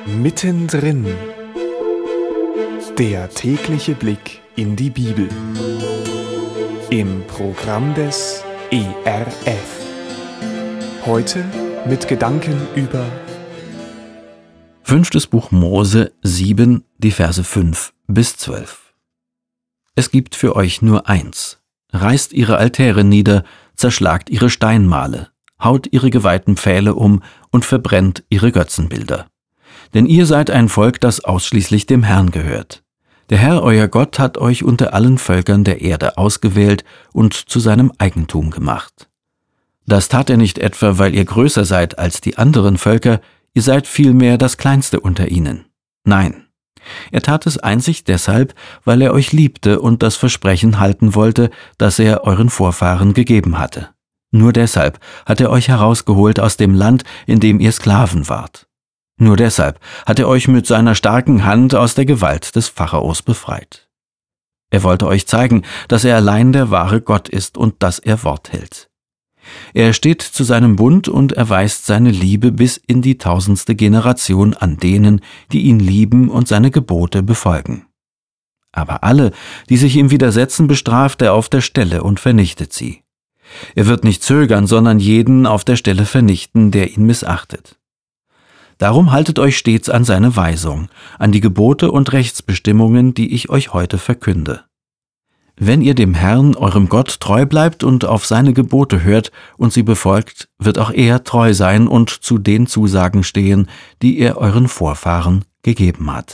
Mittendrin. Der tägliche Blick in die Bibel. Im Programm des ERF. Heute mit Gedanken über 5. Buch Mose 7, die Verse 5 bis 12. Es gibt für euch nur eins: reißt ihre Altäre nieder, zerschlagt ihre Steinmale, haut ihre geweihten Pfähle um und verbrennt ihre Götzenbilder. Denn ihr seid ein Volk, das ausschließlich dem Herrn gehört. Der Herr, euer Gott, hat euch unter allen Völkern der Erde ausgewählt und zu seinem Eigentum gemacht. Das tat er nicht etwa, weil ihr größer seid als die anderen Völker, ihr seid vielmehr das Kleinste unter ihnen. Nein, er tat es einzig deshalb, weil er euch liebte und das Versprechen halten wollte, das er euren Vorfahren gegeben hatte. Nur deshalb hat er euch herausgeholt aus dem Land, in dem ihr Sklaven wart. Nur deshalb hat er euch mit seiner starken Hand aus der Gewalt des Pharaos befreit. Er wollte euch zeigen, dass er allein der wahre Gott ist und dass er Wort hält. Er steht zu seinem Bund und erweist seine Liebe bis in die 1000. Generation an denen, die ihn lieben und seine Gebote befolgen. Aber alle, die sich ihm widersetzen, bestraft er auf der Stelle und vernichtet sie. Er wird nicht zögern, sondern jeden auf der Stelle vernichten, der ihn missachtet. Darum haltet euch stets an seine Weisung, an die Gebote und Rechtsbestimmungen, die ich euch heute verkünde. Wenn ihr dem Herrn, eurem Gott, treu bleibt und auf seine Gebote hört und sie befolgt, wird auch er treu sein und zu den Zusagen stehen, die er euren Vorfahren gegeben hat.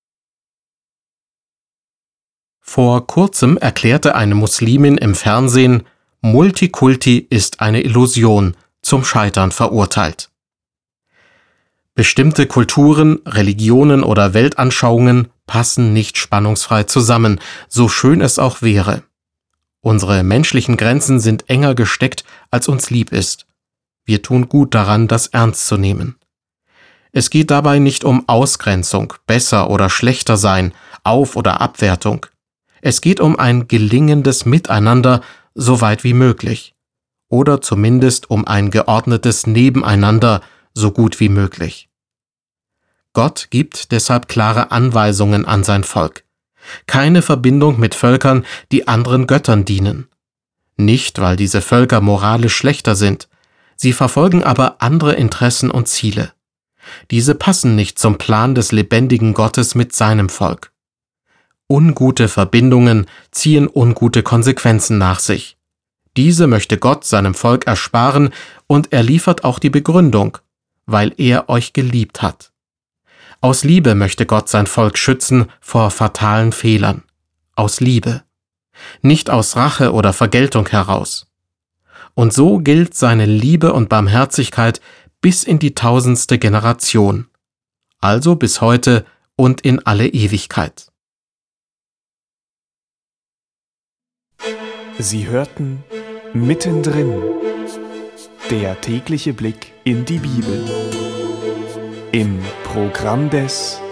Vor kurzem erklärte eine Muslimin im Fernsehen, Multikulti ist eine Illusion, zum Scheitern verurteilt. Bestimmte Kulturen, Religionen oder Weltanschauungen passen nicht spannungsfrei zusammen, so schön es auch wäre. Unsere menschlichen Grenzen sind enger gesteckt, als uns lieb ist. Wir tun gut daran, das ernst zu nehmen. Es geht dabei nicht um Ausgrenzung, besser oder schlechter sein, Auf- oder Abwertung. Es geht um ein gelingendes Miteinander, so weit wie möglich. Oder zumindest um ein geordnetes Nebeneinander, so gut wie möglich. Gott gibt deshalb klare Anweisungen an sein Volk. Keine Verbindung mit Völkern, die anderen Göttern dienen. Nicht, weil diese Völker moralisch schlechter sind. Sie verfolgen aber andere Interessen und Ziele. Diese passen nicht zum Plan des lebendigen Gottes mit seinem Volk. Ungute Verbindungen ziehen ungute Konsequenzen nach sich. Diese möchte Gott seinem Volk ersparen und er liefert auch die Begründung, weil er euch geliebt hat. Aus Liebe möchte Gott sein Volk schützen vor fatalen Fehlern. Aus Liebe. Nicht aus Rache oder Vergeltung heraus. Und so gilt seine Liebe und Barmherzigkeit bis in die 1000. Generation. Also bis heute und in alle Ewigkeit. Sie hörten Mittendrin. Der tägliche Blick in die Bibel. Im Programm des